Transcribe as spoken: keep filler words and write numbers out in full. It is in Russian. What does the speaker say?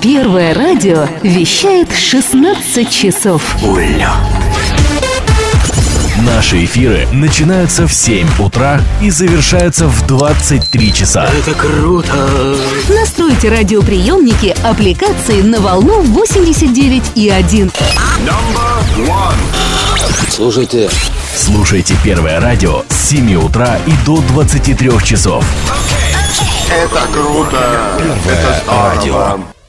Первое радио вещает шестнадцать часов. Уля. Наши эфиры начинаются в семь утра и завершаются в двадцать три часа. Это круто! Настройте радиоприемники аппликации на волну восемьдесят девять и один. Слушайте. Слушайте Первое радио с семи утра и до двадцати трёх часов. Это круто! Первое Это здорово! радио.